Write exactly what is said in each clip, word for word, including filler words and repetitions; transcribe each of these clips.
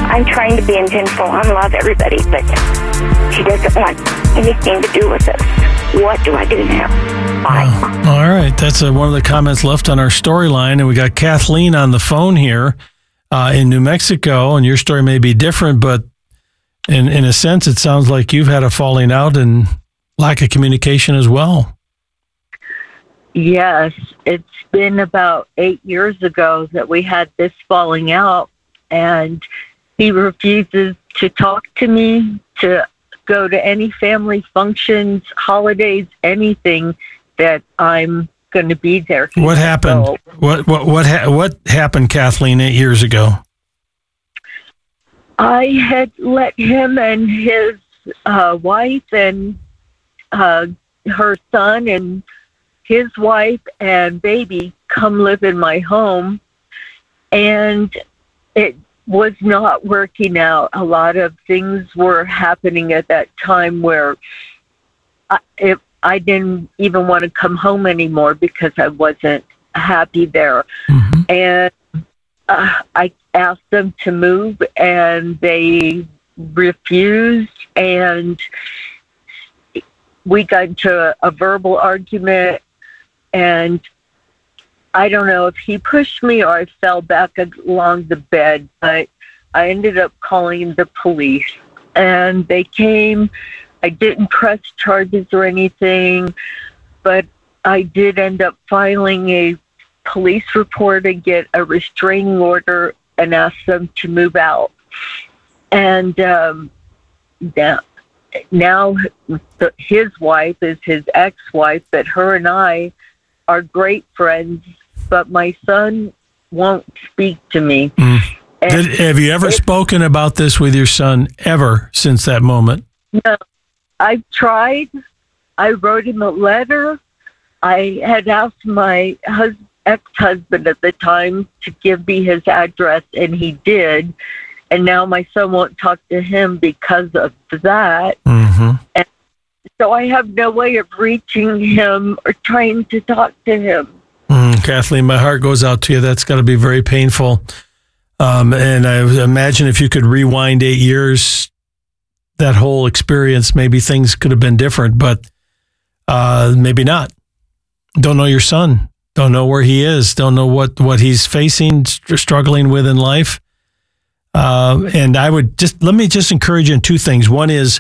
I'm trying to be intentful and love everybody, but she doesn't want anything to do with us. What do I do now? Bye. Oh, all right. That's uh, one of the comments left on our storyline. And we got Kathleen on the phone here uh, in New Mexico. And your story may be different, but in, in a sense, it sounds like you've had a falling out and lack of communication as well. Yes. It's been about eight years ago that we had this falling out. And he refuses to talk to me, to go to any family functions, holidays, anything that I'm going to be there. What happened? So, what what what ha- what happened, Kathleen, eight years ago? I had let him and his uh, wife and uh, her son and his wife and baby come live in my home, and it was not working out. A lot of things were happening at that time where I, it, I didn't even want to come home anymore because I wasn't happy there. Mm-hmm. And uh, I asked them to move, and they refused, and we got into a, a verbal argument, and I don't know if he pushed me or I fell back along the bed, but I ended up calling the police, and they came. I didn't press charges or anything, but I did end up filing a police report and get a restraining order and ask them to move out. And um, now, now his wife is his ex-wife, but her and I are great friends, but my son won't speak to me. Mm. Did, have you ever spoken about this with your son ever since that moment? No. I've tried. I wrote him a letter. I had asked my hus- ex-husband at the time to give me his address, and he did. And now my son won't talk to him because of that. Mm-hmm. And so I have no way of reaching him or trying to talk to him. Mm, Kathleen, my heart goes out to you. That's got to be very painful. Um, and I imagine if you could rewind eight years, that whole experience, maybe things could have been different, but uh, maybe not. Don't know your son. Don't know where he is. Don't know what, what he's facing, st- struggling with in life. Uh, and I would just, let me just encourage you in two things. One is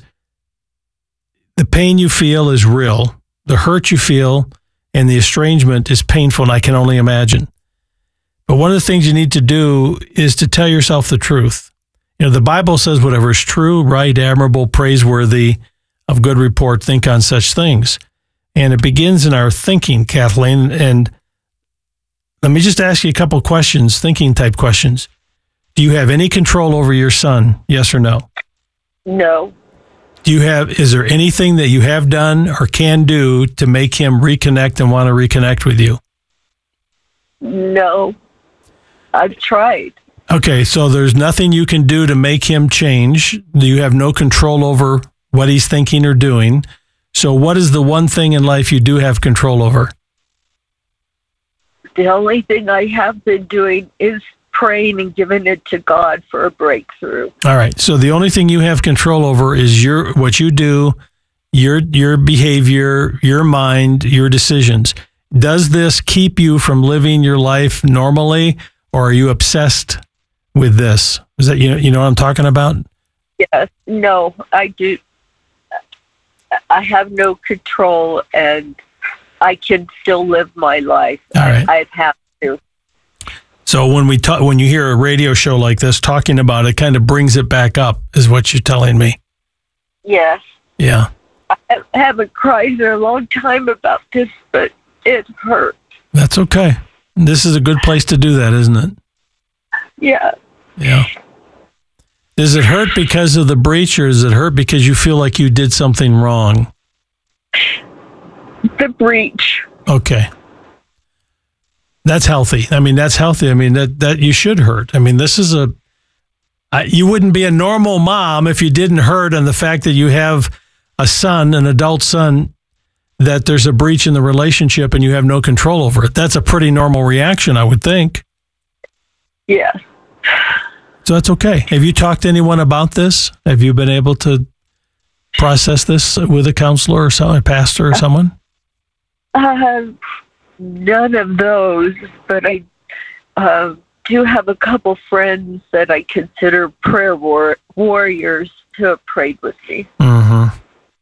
the pain you feel is real. The hurt you feel and the estrangement is painful, and I can only imagine. But one of the things you need to do is to tell yourself the truth. You know, the Bible says whatever is true, right, admirable, praiseworthy, of good report, think on such things. And it begins in our thinking, Kathleen. And let me just ask you a couple questions, thinking type questions. Do you have any control over your son? Yes or no? No. Do you have, is there anything that you have done or can do to make him reconnect and want to reconnect with you? No. I've tried. Okay, so there's nothing you can do to make him change. You have no control over what he's thinking or doing. So what is the one thing in life you do have control over? The only thing I have been doing is praying and giving it to God for a breakthrough. All right. So the only thing you have control over is your what you do, your your behavior, your mind, your decisions. Does this keep you from living your life normally, or are you obsessed with this? Is that you know you know what I'm talking about? Yes. No, I do. I have no control, and I can still live my life. All right. I've had to. So when we talk, when you hear a radio show like this talking about it, kind of brings it back up, is what you're telling me. Yes. Yeah. I haven't cried in a long time about this, but it hurts. That's okay. This is a good place to do that, isn't it? Yeah. Yeah. Does it hurt because of the breach, or does it hurt because you feel like you did something wrong? The breach. Okay. That's healthy. I mean, that's healthy. I mean, that, that you should hurt. I mean, this is a, uh, you wouldn't be a normal mom if you didn't hurt on the fact that you have a son, an adult son, that there's a breach in the relationship and you have no control over it. That's a pretty normal reaction, I would think. Yeah. So that's okay. Have you talked to anyone about this? Have you been able to process this with a counselor or some, a pastor or someone? I have none of those, but I uh, do have a couple friends that I consider prayer war- warriors to have prayed with me. Mm-hmm.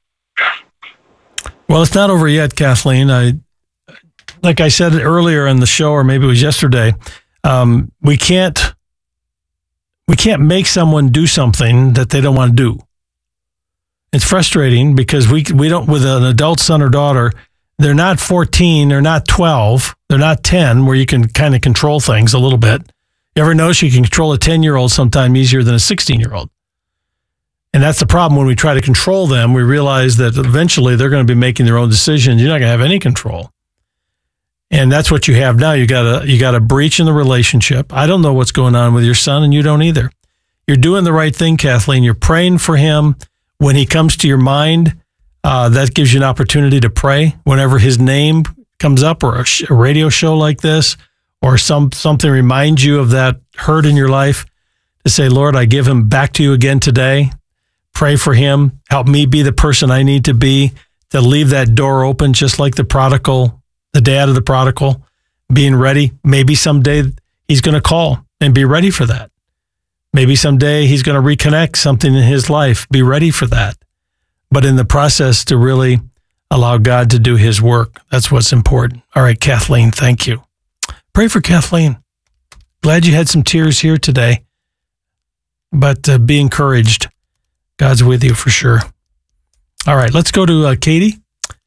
Well, it's not over yet, Kathleen. I, like I said earlier in the show, or maybe it was yesterday, um, we can't we can't make someone do something that they don't want to do. It's frustrating because we we don't, with an adult son or daughter, they're not fourteen, they're not twelve, they're not ten, where you can kind of control things a little bit. You ever notice you can control a ten-year-old sometime easier than a sixteen-year-old? And that's the problem. When we try to control them, we realize that eventually they're going to be making their own decisions. You're not going to have any control. And that's what you have now. You got a you got a breach in the relationship. I don't know what's going on with your son, and you don't either. You're doing the right thing, Kathleen. You're praying for him. When he comes to your mind, uh, that gives you an opportunity to pray. Whenever his name comes up, or a, sh- a radio show like this, or some something reminds you of that hurt in your life, to say, Lord, I give him back to you again today. Pray for him. Help me be the person I need to be, to leave that door open, just like the prodigal, the dad of the prodigal, being ready. Maybe someday he's going to call, and be ready for that. Maybe someday he's going to reconnect something in his life. Be ready for that. But in the process, to really allow God to do his work. That's what's important. All right, Kathleen, thank you. Pray for Kathleen. Glad you had some tears here today. But uh, be encouraged. God's with you for sure. All right, let's go to uh, Katie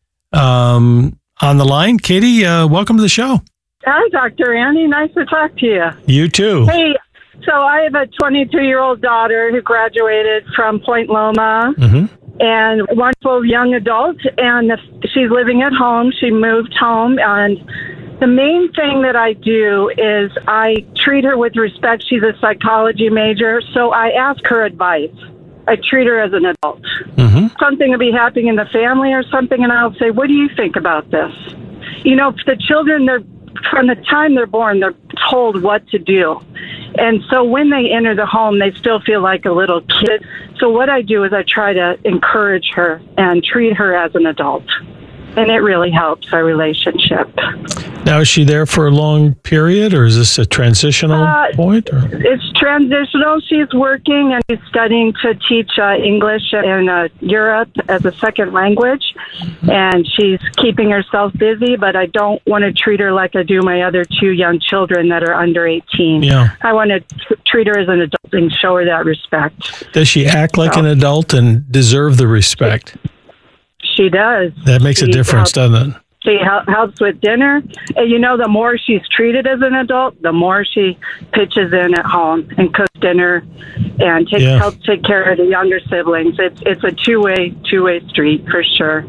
um, on the line. Katie, uh, welcome to the show. Hi, Doctor Andy. Nice to talk to you. You too. Hey, so I have a twenty-two-year-old daughter who graduated from Point Loma, mm-hmm. and a wonderful young adult, and she's living at home. She moved home, and the main thing that I do is I treat her with respect. She's a psychology major, so I ask her advice. I treat her as an adult. Mm-hmm. Something will be happening in the family or something, and I'll say, what do you think about this? You know, the children, they're from the time they're born, they're told what to do. And so when they enter the home, they still feel like a little kid. So what I do is I try to encourage her and treat her as an adult. And it really helps our relationship. Now, is she there for a long period, or is this a transitional uh, point? Or? It's transitional. She's working and she's studying to teach uh, English in uh, Europe as a second language. Mm-hmm. And she's keeping herself busy, but I don't want to treat her like I do my other two young children that are under eighteen. Yeah. I want to t- treat her as an adult and show her that respect. Does she act like so. an adult and deserve the respect? She does. That makes she a difference, helps, doesn't it? She helps with dinner. And, you know, the more she's treated as an adult, the more she pitches in at home and cooks dinner and takes, yeah. helps take care of the younger siblings. It's it's a two-way, two-way street for sure.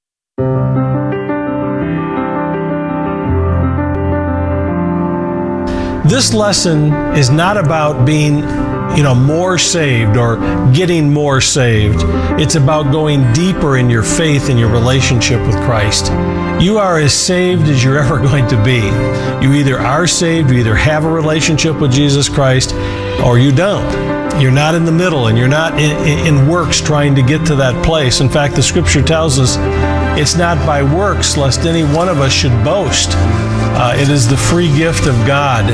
This lesson is not about being, you know, more saved or getting more saved. It's about going deeper in your faith and your relationship with Christ. You are as saved as you're ever going to be. You either are saved, you either have a relationship with Jesus Christ, or you don't. You're not in the middle, and you're not in, in works trying to get to that place. In fact, the Scripture tells us it's not by works, lest any one of us should boast. Uh, it is the free gift of God.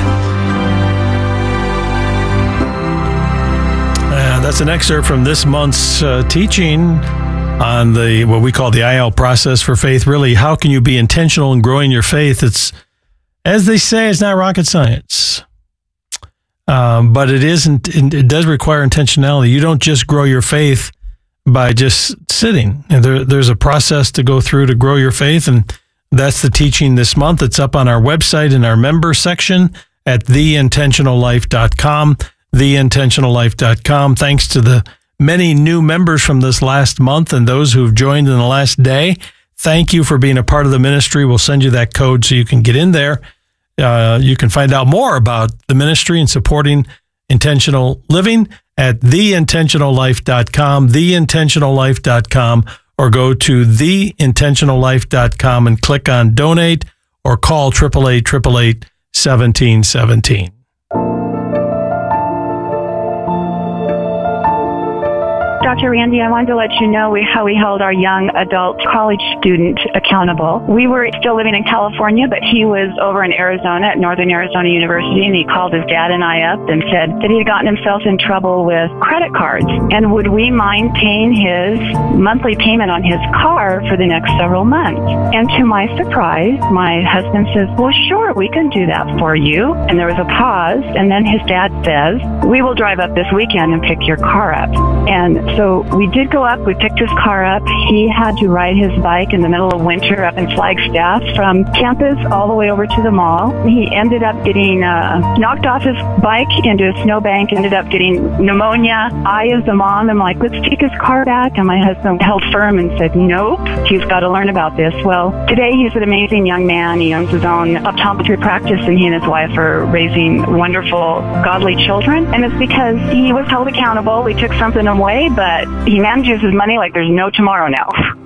Uh, that's an excerpt from this month's uh, teaching on the what we call the I L process for faith. Really, how can you be intentional in growing your faith? It's, as they say, it's not rocket science. Um, but it isn't. It does require intentionality. You don't just grow your faith by just sitting. And there, there's a process to go through to grow your faith, and that's the teaching this month. It's up on our website in our member section at the intentional life dot com, the intentional life dot com. Thanks to the many new members from this last month and those who've joined in the last day. Thank you for being a part of the ministry. We'll send you that code so you can get in there. Uh, you can find out more about the ministry and supporting intentional living at the intentional life dot com, the intentional life dot com, or go to the intentional life dot com and click on donate, or call eight eight eight, eight eight eight, one seven one seven. Doctor Randy. I wanted to let you know we, how we held our young adult college student accountable. We were still living in California, but he was over in Arizona at Northern Arizona University, and he called his dad and I up and said that he had gotten himself in trouble with credit cards, and would we mind paying his monthly payment on his car for the next several months? And to my surprise, my husband says, well, sure, we can do that for you. And there was a pause, and then his dad says, we will drive up this weekend and pick your car up. And so we did go up, we picked his car up. He had to ride his bike in the middle of winter up in Flagstaff from campus all the way over to the mall. He ended up getting uh, knocked off his bike into a snowbank, ended up getting pneumonia. I, as a mom, am like, let's take his car back. And my husband held firm and said, nope, he's got to learn about this. Well, today he's an amazing young man. He owns his own optometry practice, and he and his wife are raising wonderful, godly children. And it's because he was held accountable. We took something away, but he manages his money like there's no tomorrow now.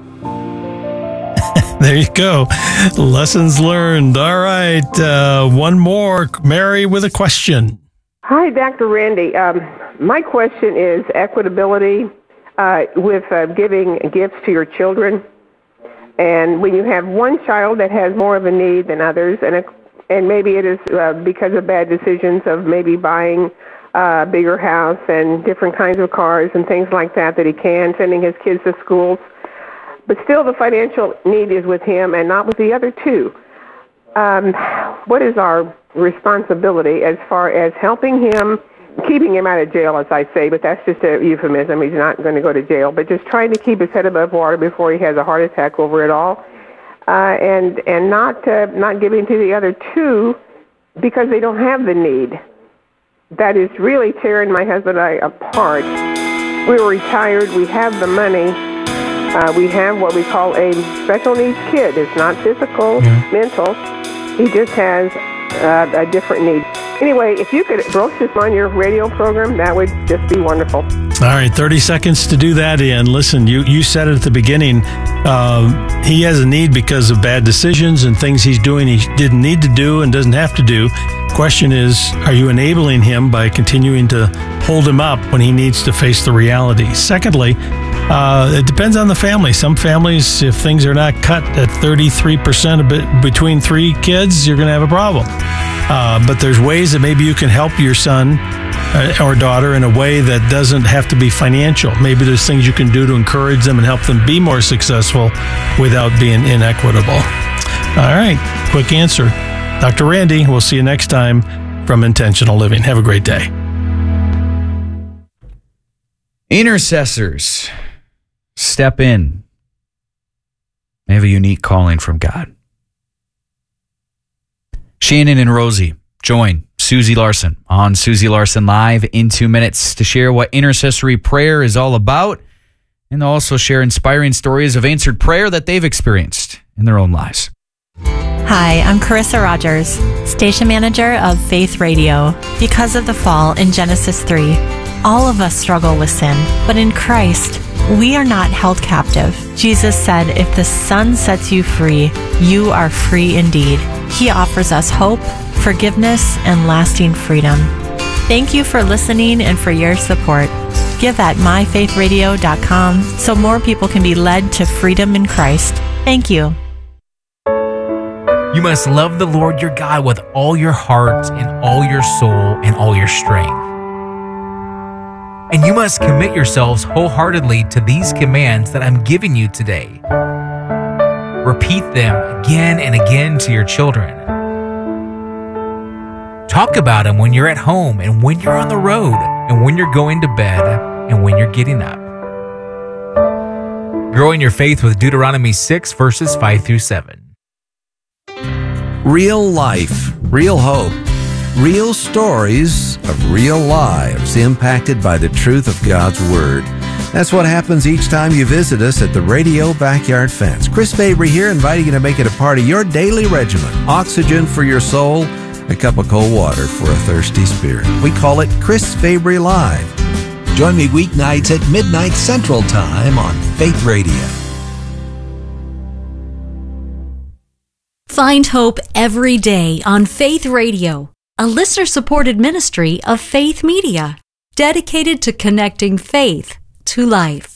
There you go. Lessons learned. All right. Uh, one more. Mary with a question. Hi, Doctor Randy. Um, my question is equitability uh, with uh, giving gifts to your children. And when you have one child that has more of a need than others, and, a, and maybe it is uh, because of bad decisions of maybe buying a bigger house and different kinds of cars and things like that that he can, sending his kids to schools, but still the financial need is with him and not with the other two. Um, what is our responsibility as far as helping him, keeping him out of jail, as I say, but that's just a euphemism. He's not going to go to jail, but just trying to keep his head above water before he has a heart attack over it all, uh, and and not uh, not giving to the other two because they don't have the need. That is really tearing my husband and I apart. We were retired. We have the money. Uh, we have what we call a special needs kid. It's not physical, yeah. mental. He just has uh, a different need. Anyway, if you could broach this on your radio program, that would just be wonderful. All right, thirty seconds to do that, Ian. Listen, you, you said it at the beginning. Uh, he has a need because of bad decisions and things he's doing he didn't need to do and doesn't have to do. Question is, are you enabling him by continuing to hold him up when he needs to face the reality? Secondly, uh, it depends on the family. Some families, if things are not cut at thirty-three percent of it, between three kids, you're going to have a problem. Uh, but there's ways that maybe you can help your son or daughter in a way that doesn't have to be financial. Maybe there's things you can do to encourage them and help them be more successful without being inequitable. All right, quick answer. Doctor Randy, we'll see you next time from Intentional Living. Have a great day. Intercessors step in. They have a unique calling from God. Shannon and Rosie join Susie Larson on Susie Larson Live in two minutes to share what intercessory prayer is all about and also share inspiring stories of answered prayer that they've experienced in their own lives. Hi, I'm Carissa Rogers, station manager of Faith Radio. Because of the fall in Genesis three, all of us struggle with sin, but in Christ, we are not held captive. Jesus said, if the Son sets you free, you are free indeed. He offers us hope, forgiveness, and lasting freedom. Thank you for listening and for your support. Give at my faith radio dot com so more people can be led to freedom in Christ. Thank you. You must love the Lord your God with all your heart and all your soul and all your strength. And you must commit yourselves wholeheartedly to these commands that I'm giving you today. Repeat them again and again to your children. Talk about them when you're at home and when you're on the road and when you're going to bed and when you're getting up. Grow in your faith with Deuteronomy six, verses five through seven. Real life, real hope, real stories of real lives impacted by the truth of God's Word. That's what happens each time you visit us at the Radio Backyard Fence. Chris Fabry here, inviting you to make it a part of your daily regimen. Oxygen for your soul, a cup of cold water for a thirsty spirit. We call it Chris Fabry Live. Join me weeknights at midnight Central Time on Faith Radio. Find hope every day on Faith Radio, a listener-supported ministry of Faith Media, dedicated to connecting faith, to life.